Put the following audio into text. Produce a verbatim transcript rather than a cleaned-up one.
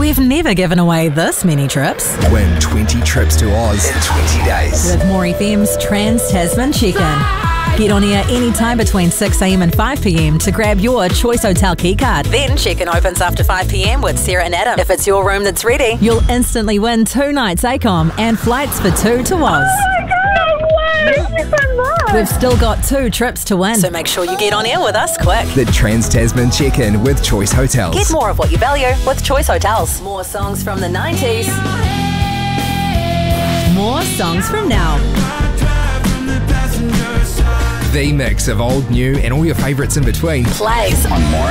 We've never given away this many trips. Win twenty trips to Oz in twenty days. With More F M's Trans-Tasman Check-In. Get on air anytime between six a m and five p m to grab your Choice Hotel keycard. Then check-in opens after five p m with Sarah and Adam. If it's your room that's ready, you'll instantly win two nights A C O M and flights for two to Oz. Thank you so much. We've still got two trips to win, so make sure you get on air with us quick. The Trans-Tasman Check-In with Choice Hotels. Get more of what you value with Choice Hotels. More songs from the nineties. More songs from now. The mix of old, new, and all your favourites in between. Plays on More